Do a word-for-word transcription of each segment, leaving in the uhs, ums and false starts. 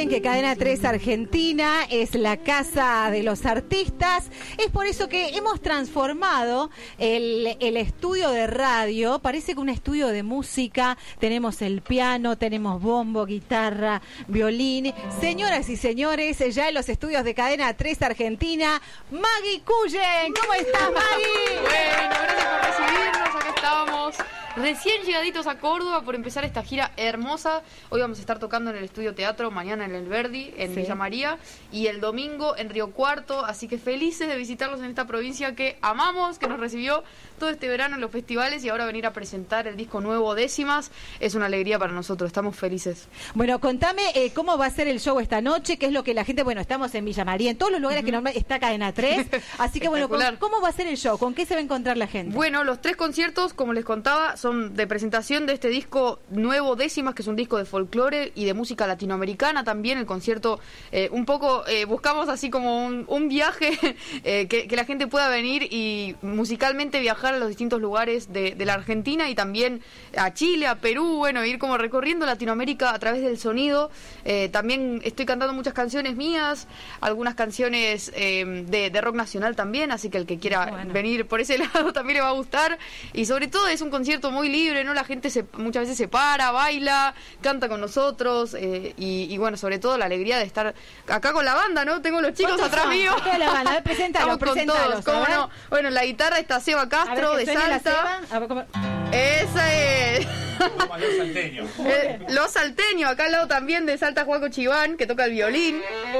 saben que Cadena tres Argentina es la casa de los artistas. Es por eso que hemos transformado el, el estudio de radio. Parece que un estudio de música. Tenemos el piano, tenemos bombo, guitarra, violín. Señoras y señores, ya en los estudios de Cadena tres Argentina, Maggie Cullen. ¿Cómo estás, Maggie? Bueno, gracias por recibirnos. Acá estamos. Recién llegaditos a Córdoba por empezar esta gira hermosa. Hoy vamos a estar tocando en el Estudio Teatro, mañana en el Verdi, en sí. Villa María, y el domingo en Río Cuarto. Así que felices de visitarlos en esta provincia que amamos, que nos recibió todo este verano en los festivales, y ahora venir a presentar el disco nuevo Décimas es una alegría para nosotros. Estamos felices. Bueno, contame eh, cómo va a ser el show esta noche, qué es lo que la gente... Bueno, estamos en Villa María, en todos los lugares uh-huh. que normal está Cadena tres. Así que bueno, ¿cómo va a ser el show? ¿Con qué se va a encontrar la gente? Bueno, los tres conciertos, como les contaba, son de presentación de este disco nuevo Décimas, que es un disco de folclore y de música latinoamericana también. El concierto eh, un poco eh, buscamos así como un, un viaje eh, que, que la gente pueda venir y musicalmente viajar a los distintos lugares de, de la Argentina, y también a Chile, a Perú, bueno, ir como recorriendo Latinoamérica a través del sonido. Eh, también estoy cantando muchas canciones mías, algunas canciones eh, de, de rock nacional también, así que el que quiera bueno. venir por ese lado también le va a gustar. Y sobre todo es un concierto muy libre, ¿no? La gente se, muchas veces se para, baila, canta con nosotros, eh, y, y bueno, sobre todo la alegría de estar acá con la banda, ¿no? Tengo los chicos atrás mío. Toda la banda, preséntalos, preséntalos. ¿Cómo no? Bueno, en la guitarra está Seba Castro de Salta. Esa es. Los salteños. Eh, los salteños, acá al lado también de Salta Juaco Chiván, que toca el violín.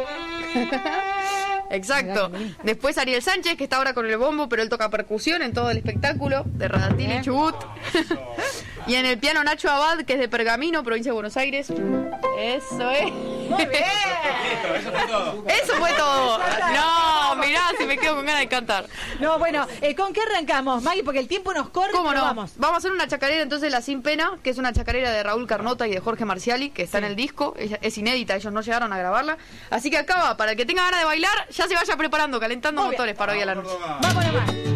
Exacto. Después Ariel Sánchez, que está ahora con el bombo, pero él toca percusión en todo el espectáculo de Radatil y Chubut. Y en el piano Nacho Abad, que es de Pergamino, provincia de Buenos Aires. Eso es. Muy bien. Eso fue todo. Eso fue todo. No, mirá, si me quedo con ganas de cantar. No, bueno, eh, ¿con qué arrancamos, Maggie? Porque el tiempo nos corre. ¿Cómo pero no? Vamos. Vamos a hacer una chacarera entonces, La Sin Pena, que es una chacarera de Raúl Carnota y de Jorge Marciali, que está sí. en el disco. Es, es inédita, ellos no llegaron a grabarla. Así que acá va, para el que tenga ganas de bailar, ya se vaya preparando, calentando Muy motores bien. para hoy a la noche. Vamos nomás.